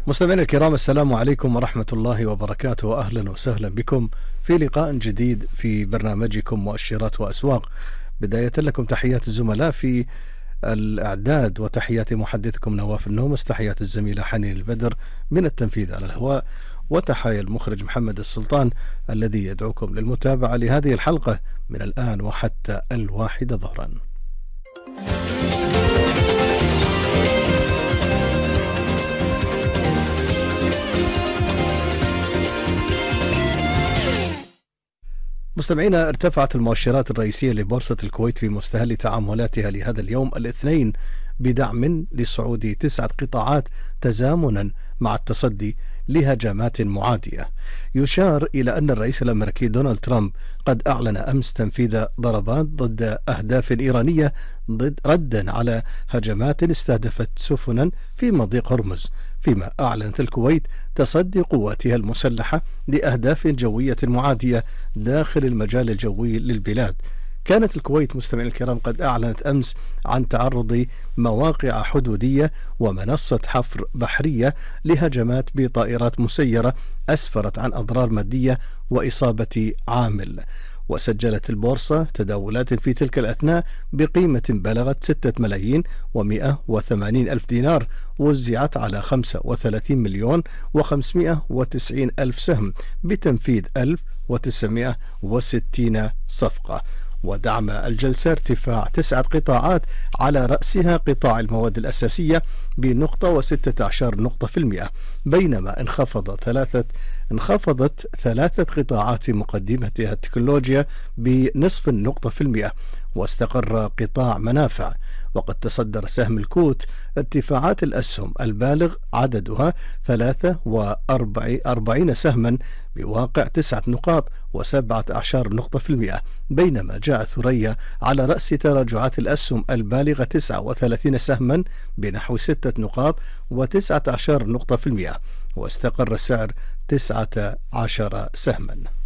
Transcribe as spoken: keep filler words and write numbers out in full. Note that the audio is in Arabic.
مستمعينا الكرام، السلام عليكم ورحمة الله وبركاته، أهلا وسهلا بكم في لقاء جديد في برنامجكم مؤشرات وأسواق. بداية لكم تحيات الزملاء في الإعداد وتحيات محدثكم نواف النومس، تحيات الزميلة حنين البدر من التنفيذ على الهواء، وتحية المخرج محمد السلطان الذي يدعوكم للمتابعة لهذه الحلقة من الآن وحتى الواحدة ظهرا. مستمعينا، ارتفعت المؤشرات الرئيسية لبورصة الكويت في مستهل تعاملاتها لهذا اليوم الاثنين بدعم لصعود تسعة قطاعات تزامنا مع التصدي لهجمات معادية. يشار إلى أن الرئيس الأمريكي دونالد ترامب قد أعلن أمس تنفيذ ضربات ضد أهداف إيرانية ضد ردا على هجمات استهدفت سفنا في مضيق هرمز، فيما أعلنت الكويت تصدي قواتها المسلحة لأهداف جوية معادية داخل المجال الجوي للبلاد. كانت الكويت مستمعين الكرام قد أعلنت أمس عن تعرض مواقع حدودية ومنصة حفر بحرية لهجمات بطائرات مسيرة أسفرت عن أضرار مادية وإصابة عامل. وسجلت البورصة تداولات في تلك الأثناء بقيمة بلغت ستة ملايين ومئة وثمانين ألف دينار، وزعت على خمسة وثلاثين مليون وخمسمئة وتسعين ألف سهم بتنفيذ ألف وتسعمئة وستين صفقة. ودعم الجلسة ارتفاع تسعة قطاعات على رأسها قطاع المواد الأساسية بنقطة وستة عشر نقطة في المئة، بينما انخفض ثلاثة انخفضت ثلاثة قطاعات في مقدمتها التكنولوجيا بنصف النقطة في المئة. واستقر قطاع منافع، وقد تصدر سهم الكوت ارتفاعات الأسهم البالغ عددها ثلاثة وأربعين سهما بواقع تسعة نقاط وسبعة عشر نقطة في المئة، بينما جاء ثريا على رأس تراجعات الأسهم البالغة تسعة وثلاثين سهما بنحو ستة نقاط وتسعة عشر نقطة في المئة، واستقر السعر تسعة عشر سهما.